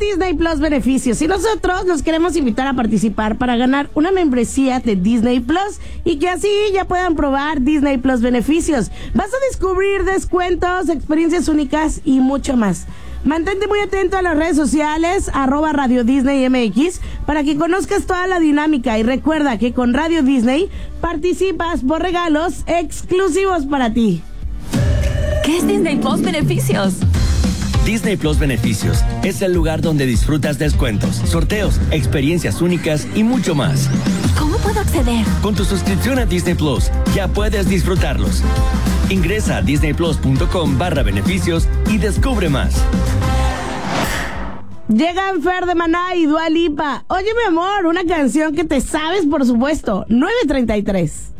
Disney Plus beneficios y nosotros los queremos invitar a participar para ganar una membresía de Disney Plus y que así ya puedan probar Disney Plus beneficios. Vas a descubrir descuentos, experiencias únicas y mucho más. Mantente muy atento a las redes sociales, @Radio Disney MX, para que conozcas toda la dinámica. Y recuerda que con Radio Disney participas por regalos exclusivos para ti. ¿Qué es Disney Plus Beneficios? Disney Plus Beneficios es el lugar donde disfrutas descuentos, sorteos, experiencias únicas y mucho más. ¿Cómo puedo acceder? Con tu suscripción a Disney Plus ya puedes disfrutarlos. Ingresa a disneyplus.com/beneficios y descubre más. Llegan Fer de Maná y Dua Lipa. Oye, mi amor, una canción que te sabes, por supuesto. 9:33.